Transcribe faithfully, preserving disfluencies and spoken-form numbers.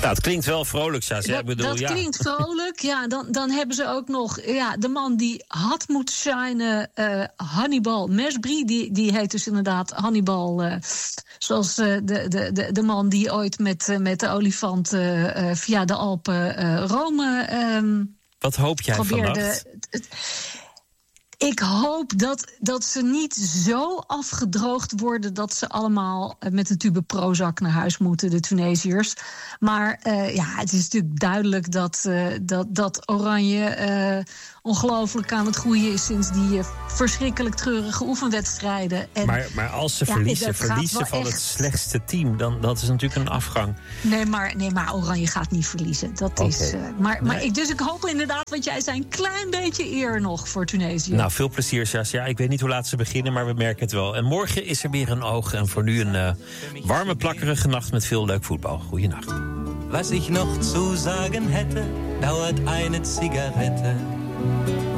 Nou, het klinkt wel vrolijk, Sascha. Dat, Ik bedoel, dat ja. klinkt vrolijk. Ja, dan, dan hebben ze ook nog ja, de man die had moeten shinen, uh, Hannibal Mejbri. Die, die heet dus inderdaad Hannibal, uh, zoals uh, de, de, de, de man die ooit met, uh, met de olifant uh, uh, via de Alpen uh, Rome um, Wat hoop jij probeerde. vannacht? Ik hoop dat, dat ze niet zo afgedroogd worden dat ze allemaal met een tube Prozac naar huis moeten, de Tunesiërs. Maar uh, ja, het is natuurlijk duidelijk dat, uh, dat, dat Oranje uh, ongelooflijk aan het groeien is sinds die uh, verschrikkelijk treurige oefenwedstrijden. En, maar, maar als ze ja, verliezen, verliezen van echt... het slechtste team, dan dat is natuurlijk een afgang. Nee, maar, nee, maar Oranje gaat niet verliezen. Dat okay. is. Uh, maar, nee. maar ik, dus ik hoop inderdaad, want jij zei een klein beetje eer nog voor Tunesië. Nou, veel plezier, Sascha. Ik weet niet hoe laat ze beginnen, maar we merken het wel. En morgen is er weer een oog. En voor nu een uh, warme, plakkerige nacht met veel leuk voetbal. Goeienacht. Was ich noch zu sagen hätte, dauert eine Zigarette.